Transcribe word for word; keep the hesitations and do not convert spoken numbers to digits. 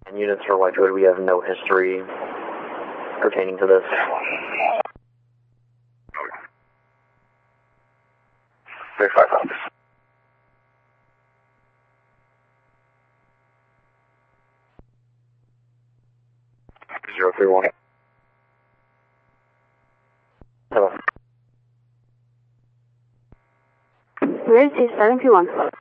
Units for Whitewood, we have no history pertaining to this. Verify office. Zero three one. Hello. Emergency seven two one.